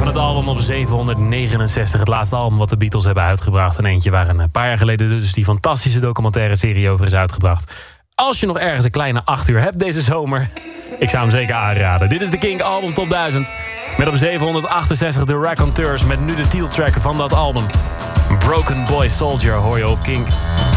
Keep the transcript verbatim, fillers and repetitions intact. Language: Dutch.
van het album op zevenhonderdnegenenzestig. Het laatste album wat de Beatles hebben uitgebracht. En eentje waar een paar jaar geleden dus die fantastische documentaire serie over is uitgebracht. Als je nog ergens een kleine acht uur hebt deze zomer, ik zou hem zeker aanraden. Dit is de Kink Album Top duizend. Met op zevenhonderdachtenzestig de Raconteurs met nu de titeltrack van dat album. Broken Boy Soldier hoor je op Kink.